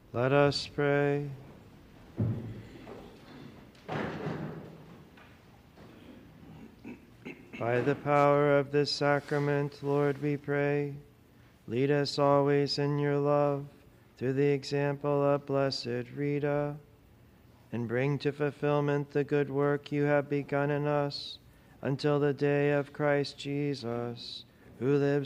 Let us pray. By the power of this sacrament, Lord, we pray, lead us always in your love through the example of Blessed Rita, and bring to fulfillment the good work you have begun in us until the day of Christ Jesus, who lives